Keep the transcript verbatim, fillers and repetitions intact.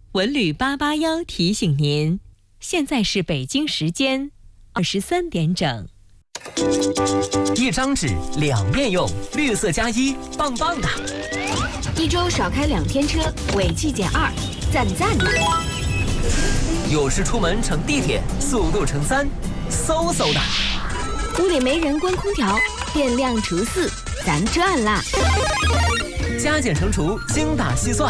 文旅八八幺提醒您，现在是北京时间二十三点整。 一张纸两面用，绿色加一，棒棒的。 一周少开两天车，尾气减二，赞赞的。 有时出门乘地铁，速度乘三，嗖嗖的。 屋里没人关空调，电量除四，咱赚啦。 加减乘除，精打细算。